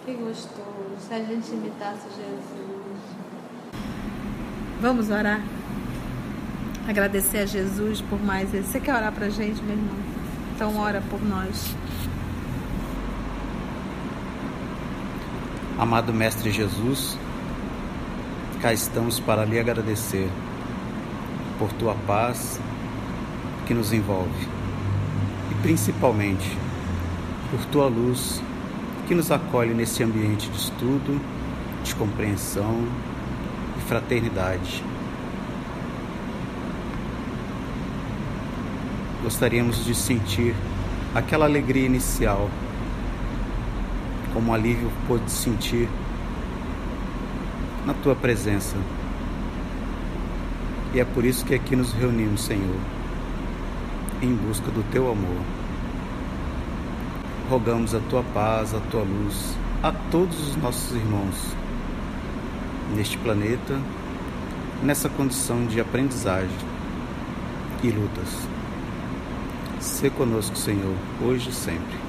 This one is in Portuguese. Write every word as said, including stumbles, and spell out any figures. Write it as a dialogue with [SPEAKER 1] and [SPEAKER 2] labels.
[SPEAKER 1] Que gostoso, se a gente imitasse Jesus.
[SPEAKER 2] Vamos orar? Agradecer a Jesus por mais esse. Você quer orar pra gente, meu irmão? Então ora por nós.
[SPEAKER 3] Amado Mestre Jesus, cá estamos para lhe agradecer por tua paz que nos envolve e principalmente por tua luz que nos acolhe nesse ambiente de estudo, de compreensão e fraternidade. Gostaríamos de sentir aquela alegria inicial, como alívio pôde sentir na tua presença. E é por isso que aqui nos reunimos, Senhor, em busca do teu amor. Rogamos a tua paz, a tua luz a todos os nossos irmãos neste planeta, nessa condição de aprendizagem e lutas. Sê conosco, Senhor, hoje e sempre.